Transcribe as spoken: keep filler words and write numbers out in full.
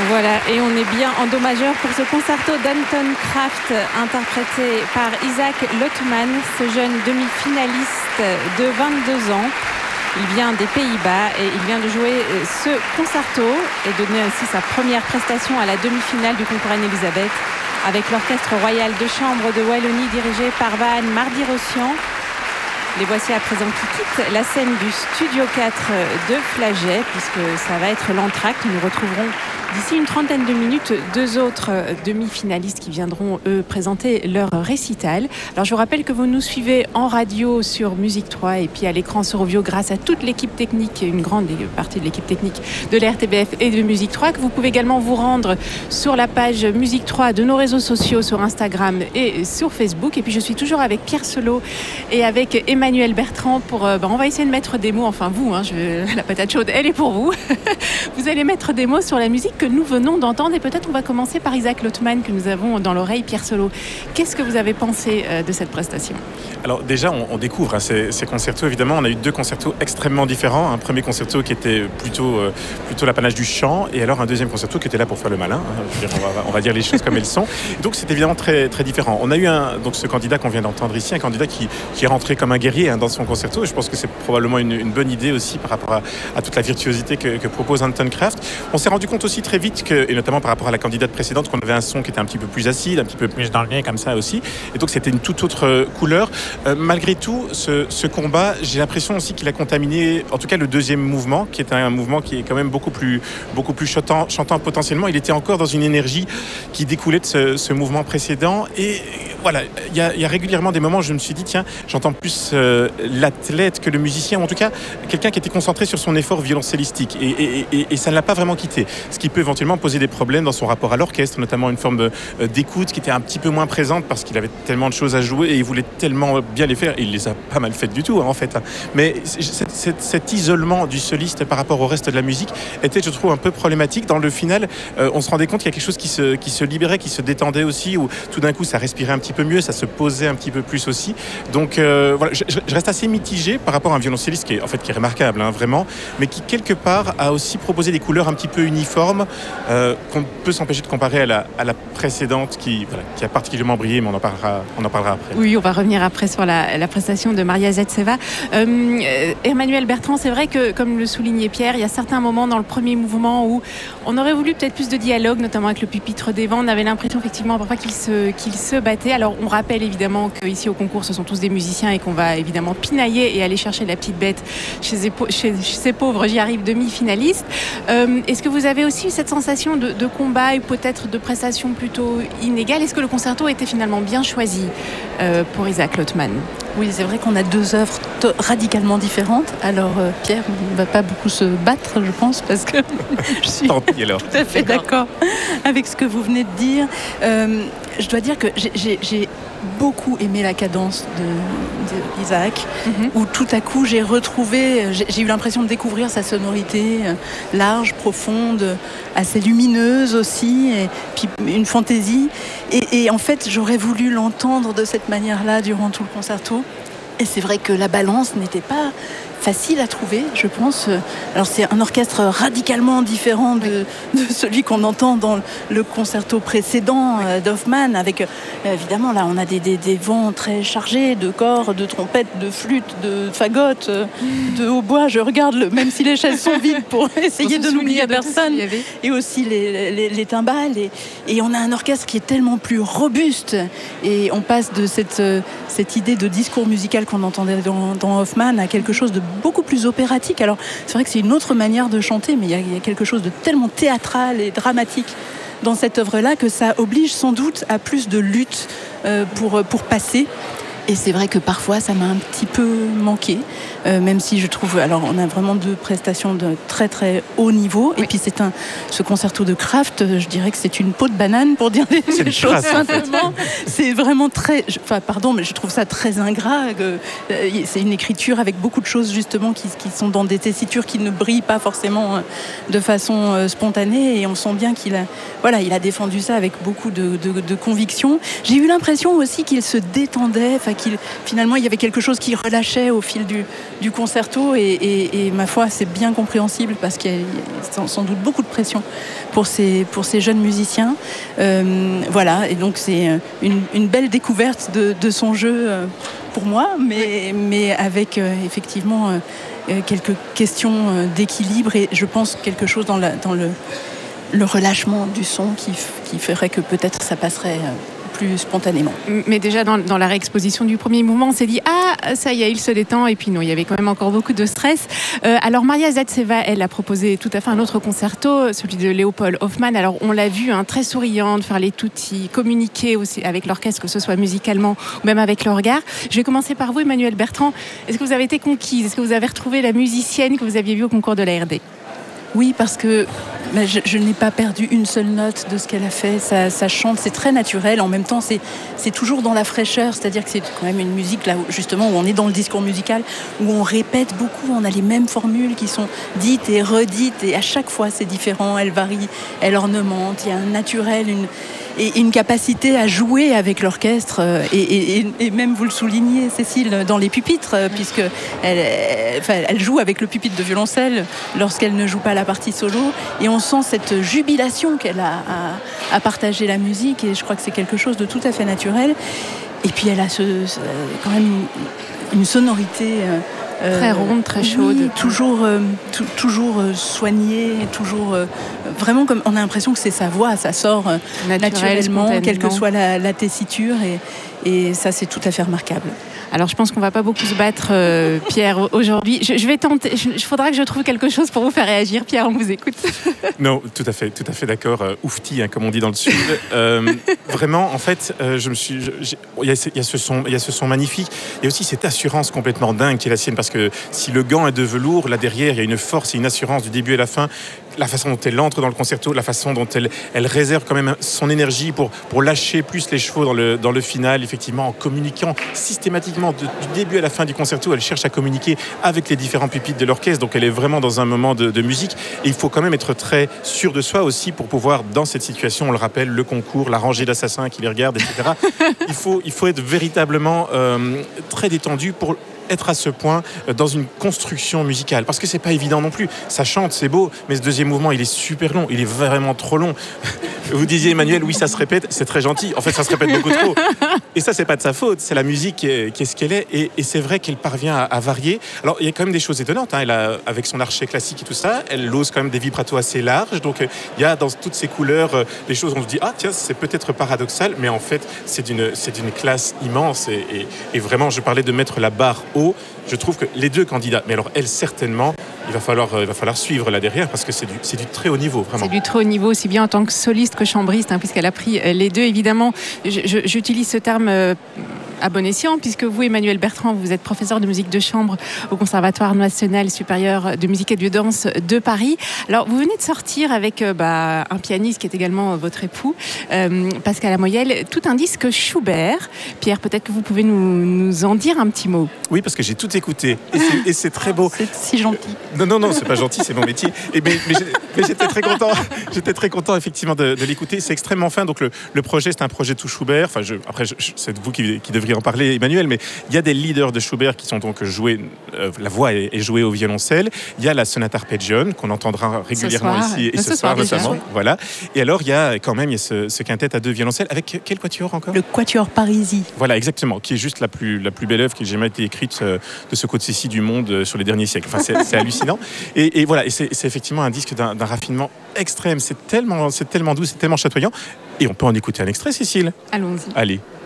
Voilà, et on est bien en do majeur pour ce concerto d'Anton Kraft, interprété par Isaac Lotman, ce jeune demi-finaliste de vingt-deux ans. Il vient des Pays-Bas et il vient de jouer ce concerto et donner aussi sa première prestation à la demi-finale du concours Anne-Elisabeth avec l'Orchestre Royal de Chambre de Wallonie dirigé par Vahan Mardi-Rossian. Les voici à présent qui quittent la scène du Studio quatre de Flagey, puisque ça va être l'entracte. Nous retrouverons d'ici une trentaine de minutes deux autres demi-finalistes qui viendront, eux, présenter leur récital. Alors, je vous rappelle que vous nous suivez en radio sur Musique trois et puis à l'écran sur Ovio grâce à toute l'équipe technique, une grande partie de l'équipe technique de la R T B F et de Musique trois, que vous pouvez également vous rendre sur la page Musique trois de nos réseaux sociaux, sur Instagram et sur Facebook. Et puis, je suis toujours avec Pierre Selot et avec Emmanuel Bertrand pour... Euh, ben, on va essayer de mettre des mots, enfin vous, hein, je, la patate chaude, elle est pour vous. Vous allez mettre des mots sur la musique que nous venons d'entendre et peut-être on va commencer par Isaac Lotman que nous avons dans l'oreille. Pierre Selot, qu'est-ce que vous avez pensé euh, de cette prestation ? Alors déjà, on, on découvre hein, ces, ces concertos. Évidemment, on a eu deux concertos extrêmement différents. Un premier concerto qui était plutôt, euh, plutôt l'apanage du chant, et alors un deuxième concerto qui était là pour faire le malin. Hein. Je veux dire, on, va, on va dire les choses comme elles sont. Et donc c'est évidemment très, très différent. On a eu un, donc ce candidat qu'on vient d'entendre ici, un candidat qui, qui est rentré comme un guerrier hein, dans son concerto. Je pense que c'est probablement une, une bonne idée aussi par rapport à, à toute la virtuosité que, que propose Anton Kraft. On s'est rendu compte aussi très vite que, et notamment par rapport à la candidate précédente, qu'on avait un son qui était un petit peu plus acide, un petit peu plus dans le lien comme ça aussi. Et donc c'était une toute autre couleur. Euh, malgré tout, ce, ce combat, j'ai l'impression aussi qu'il a contaminé, en tout cas le deuxième mouvement, qui est un mouvement qui est quand même beaucoup plus, beaucoup plus chantant, chantant potentiellement. Il était encore dans une énergie qui découlait de ce, ce mouvement précédent. Et voilà, il y, y a régulièrement des moments où je me suis dit, tiens, j'entends plus euh, l'athlète que le musicien, ou en tout cas quelqu'un qui était concentré sur son effort violoncellistique. Et, et, et, et ça ne l'a pas vraiment quitté. Ce qui peut éventuellement poser des problèmes dans son rapport à l'orchestre, notamment une forme de, euh, d'écoute qui était un petit peu moins présente parce qu'il avait tellement de choses à jouer et il voulait tellement bien les faire. Et il les a pas mal faites du tout, hein, en fait. Mais cet, cet, cet isolement du soliste par rapport au reste de la musique était, je trouve, un peu problématique. Dans le final, euh, on se rendait compte qu'il y a quelque chose qui se, qui se libérait, qui se détendait aussi, où tout d'un coup, ça respirait un petit peu mieux, ça se posait un petit peu plus aussi. Donc, euh, voilà, je, je reste assez mitigé par rapport à un violoncelliste qui est, en fait, qui est remarquable, hein, vraiment, mais qui, quelque part, a aussi proposé des couleurs un petit peu uniformes euh, qu'on peut s'empêcher de comparer à la, à la précédente qui, voilà, qui a particulièrement brillé, mais on en parlera, on en parlera après. Oui, on va revenir après sur la, la prestation de Maria Zetseva. Euh, Emmanuel Bertrand, c'est vrai que, comme le soulignait Pierre, il y a certains moments dans le premier mouvement où on aurait voulu peut-être plus de dialogue, notamment avec le pupitre des vents. On avait l'impression effectivement parfois qu'il se, qu'il se battait. Alors on rappelle évidemment qu'ici au concours, ce sont tous des musiciens et qu'on va évidemment pinailler et aller chercher la petite bête chez ces, chez, chez ces pauvres, j'y arrive, demi-finalistes. Euh, est-ce que vous avez aussi eu cette sensation de, de combat et peut-être de prestation plutôt inégale ? Est-ce que le concerto était finalement bien choisi euh, pour Isaac Lotman ? Oui, c'est vrai qu'on a deux œuvres t- radicalement différentes. Alors, euh, Pierre ne va pas beaucoup se battre, je pense, parce que je suis Tant pis, alors. tout à fait d'accord avec ce que vous venez de dire. Euh, je dois dire que j'ai, j'ai, j'ai beaucoup aimé la cadence de, de Isaac, mm-hmm. où tout à coup j'ai retrouvé, j'ai, j'ai eu l'impression de découvrir sa sonorité euh, large, profonde, assez lumineuse aussi, et puis une fantaisie. Et, et en fait, j'aurais voulu l'entendre de cette manière-là durant tout le concerto. Et c'est vrai que la balance n'était pas facile à trouver, je pense. Alors c'est un orchestre radicalement différent de, de celui qu'on entend dans le concerto précédent euh, d'Hoffmann, avec euh, évidemment là on a des, des, des vents très chargés de cordes, de trompettes, de flûtes, de fagottes, euh, de hautbois. Je regarde, le, même si les chaises sont vides, pour essayer de n'oublier personne, et aussi les, les, les timbales. Et, et on a un orchestre qui est tellement plus robuste, et on passe de cette, euh, cette idée de discours musical qu'on entendait dans, dans Hoffmann à quelque chose de beaucoup plus opératique. Alors c'est vrai que c'est une autre manière de chanter, mais il y a, il y a quelque chose de tellement théâtral et dramatique dans cette œuvre-là que ça oblige sans doute à plus de lutte euh, pour, pour passer. Et c'est vrai que parfois ça m'a un petit peu manqué, euh, même si je trouve, alors on a vraiment deux prestations de très très haut niveau. Oui. Et puis c'est un, ce concerto de Kraft, je dirais que c'est une peau de banane pour dire des, des choses trace, simplement. En fait. C'est vraiment très, je, enfin pardon, mais je trouve ça très ingrat. Que, euh, c'est une écriture avec beaucoup de choses justement qui, qui sont dans des tessitures qui ne brillent pas forcément euh, de façon euh, spontanée. Et on sent bien qu'il a, voilà, il a défendu ça avec beaucoup de, de, de conviction. J'ai eu l'impression aussi qu'il se détendait. Qu'il, finalement, il y avait quelque chose qui relâchait au fil du, du concerto, et, et, et ma foi, c'est bien compréhensible parce qu'il y a, il y a sans doute beaucoup de pression pour ces, pour ces jeunes musiciens. Euh, voilà, et donc c'est une, une belle découverte de, de son jeu pour moi, mais, mais avec euh, effectivement euh, quelques questions d'équilibre et je pense quelque chose dans, la, dans le, le relâchement du son qui, qui ferait que peut-être ça passerait plus spontanément. Mais déjà dans, dans la réexposition du premier mouvement, on s'est dit ah ça y est, il se détend, et puis non, il y avait quand même encore beaucoup de stress. Euh, alors Maria Zatseva, elle a proposé tout à fait un autre concerto, celui de Léopold Hoffmann. Alors on l'a vu, hein, très souriante, faire les tutti, communiquer aussi avec l'orchestre, que ce soit musicalement ou même avec le regard. Je vais commencer par vous, Emmanuelle Bertrand. Est-ce que vous avez été conquise? Est-ce que vous avez retrouvé la musicienne que vous aviez vue au concours de l'A R D? Oui, parce que ben, je, je n'ai pas perdu une seule note de ce qu'elle a fait. Ça, ça chante, c'est très naturel. En même temps, c'est, c'est toujours dans la fraîcheur. C'est-à-dire que c'est quand même une musique, là, où, justement, où on est dans le discours musical, où on répète beaucoup. On a les mêmes formules qui sont dites et redites. Et à chaque fois, c'est différent. Elle varie, elle ornemente. Il y a un naturel, une... et une capacité à jouer avec l'orchestre et, et, et même vous le soulignez, Cécile, dans les pupitres, puisque elle, elle, enfin, elle joue avec le pupitre de violoncelle lorsqu'elle ne joue pas la partie solo, et on sent cette jubilation qu'elle a à, à partager la musique, et je crois que c'est quelque chose de tout à fait naturel. Et puis elle a ce, ce, quand même une, une sonorité Euh, très ronde, très chaude. Oui, toujours, euh, t- toujours euh, soignée, toujours euh, vraiment comme on a l'impression que c'est sa voix, ça sort euh, Naturel, naturellement, quelle que soit la, la tessiture, et, et ça c'est tout à fait remarquable. Alors je pense qu'on va pas beaucoup se battre, euh, Pierre, aujourd'hui. Je, je vais tenter. Il faudra que je trouve quelque chose pour vous faire réagir, Pierre. On vous écoute. Non, tout à fait, tout à fait d'accord. Euh, oufti, hein, comme on dit dans le sud. Euh, vraiment, en fait, euh, je me suis. Il y, y a ce son, il y a ce son magnifique. Il y a aussi cette assurance complètement dingue qui est la sienne, parce que si le gant est de velours, là derrière, il y a une force et une assurance du début à la fin. La façon dont elle entre dans le concerto, la façon dont elle, elle réserve quand même son énergie pour, pour lâcher plus les chevaux dans le, dans le final, effectivement, en communiquant systématiquement de, du début à la fin du concerto. Elle cherche à communiquer avec les différents pupitres de l'orchestre, donc elle est vraiment dans un moment de, de musique. Et il faut quand même être très sûr de soi aussi pour pouvoir, dans cette situation, on le rappelle, le concours, la rangée d'assassins qui les regardent, et cetera. il, faut, il faut être véritablement euh, très détendu pour être à ce point dans une construction musicale, parce que c'est pas évident non plus. Ça chante, c'est beau, mais ce deuxième mouvement, il est super long, il est vraiment trop long. Vous disiez, Emmanuel, oui, ça se répète, c'est très gentil. En fait, ça se répète beaucoup trop. Et ça, c'est pas de sa faute, c'est la musique qui est, qui est ce qu'elle est, et, et c'est vrai qu'elle parvient à, à varier. Alors, il y a quand même des choses étonnantes, hein. Elle a, avec son archet classique et tout ça, elle ose quand même des vibratos assez larges, donc il y a dans toutes ces couleurs euh, des choses où on se dit, ah tiens, c'est peut-être paradoxal, mais en fait, c'est d'une, c'est d'une classe immense, et, et, et vraiment, je parlais de mettre la barre haut. Je trouve que les deux candidats, mais alors elle certainement, il va falloir, il va falloir suivre là derrière, parce que c'est du, c'est du très haut niveau, vraiment. C'est du très haut niveau, aussi bien en tant que soliste que chambriste, hein, puisqu'elle a pris les deux, évidemment. Je, je, j'utilise ce terme euh, à bon escient, puisque vous, Emmanuelle Bertrand, vous êtes professeur de musique de chambre au Conservatoire national supérieur de musique et de danse de Paris. Alors, vous venez de sortir avec euh, bah, un pianiste qui est également euh, votre époux, euh, Pascal Amoyel, tout un disque Schubert. Pierre, peut-être que vous pouvez nous, nous en dire un petit mot. Oui, parce que j'ai tout écouté, et c'est, et c'est très beau. C'est si gentil. Non, non, non, c'est pas gentil, c'est mon métier. Et mais, mais, mais j'étais très content, j'étais très content effectivement de, de l'écouter. C'est extrêmement fin. Donc le, le projet, c'est un projet tout Schubert. Enfin, je, après, je, c'est vous qui, qui devriez en parler, Emmanuel. Mais il y a des leaders de Schubert qui sont donc joués. Euh, la voix est, est jouée au violoncelle. Il y a la sonate arpeggione qu'on entendra régulièrement ce ici et ce, ce soir, soir notamment. Oui. Voilà. Et alors il y a quand même il y a ce, ce quintet à deux violoncelles avec quel quatuor encore ? Le quatuor Parisi. Voilà, exactement, qui est juste la plus la plus belle œuvre qui ait jamais été écrite euh, de ce côté-ci du monde euh, sur les derniers siècles. Enfin, c'est, c'est hallucinant. Et, et voilà, et c'est, c'est effectivement un disque d'un, d'un raffinement extrême. C'est tellement, c'est tellement doux, c'est tellement chatoyant. Et on peut en écouter un extrait, Cécile ? Allons-y. Allez.